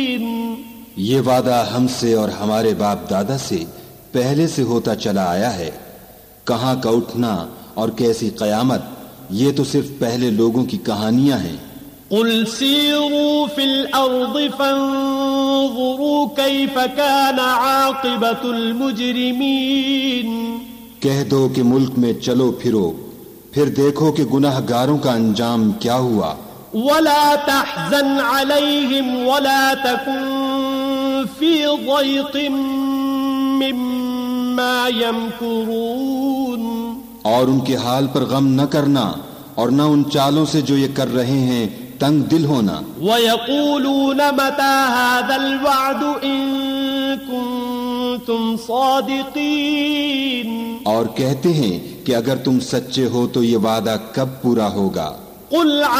ये वादा हमसे और हमारे बाप दादा से पहले से होता चला आया है। कहां का उठना और कैसी कयामत, ये तो सिर्फ पहले लोगों की कहानियां हैं। कुल सीरू फिल अर्द फंज़ुरू कैफ़ कान आक़िबतुल मुजरिमीन। कह दो कि मुल्क में चलो फिरो, फिर देखो कि गुनाहगारों का अंजाम क्या हुआ। वला तहज़न अलैहिम वला तकुन फी ज़ैक़िम मिम्मा यमकुरून। और उनके हाल पर गम न करना और न उन चालों से जो ये कर रहे हैं तंग दिल होना। वयक़ूलून मता हाज़ल वअदु इन कुन्तुम सादिक़ीन। और कहते हैं कि अगर तुम सच्चे हो तो ये वादा कब पूरा होगा।